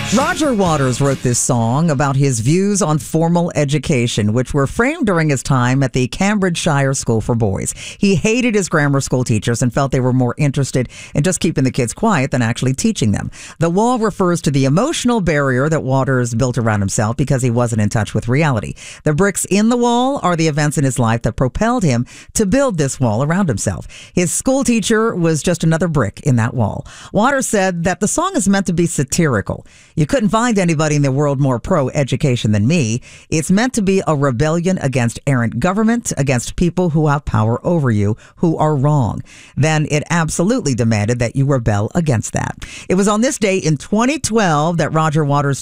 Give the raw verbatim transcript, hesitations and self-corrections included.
Roger Waters wrote this song about his views on formal education, which were framed during his time at the Cambridgeshire School for Boys. He hated his grammar school teachers and felt they were more interested in just keeping the kids quiet than actually teaching them. The wall refers to the emotional barrier that Waters built around himself because he wasn't in touch with reality. The bricks in the wall are the events in his life that propelled him to build this wall around himself. His school teacher was just another brick in that wall. Waters said that the song is meant to be satirical. You couldn't find anybody in the world more pro-education than me. It's meant to be a rebellion against errant government, against people who have power over you, who are wrong. Then it absolutely demanded that you rebel against that. It was on this day in twenty twelve that Roger Waters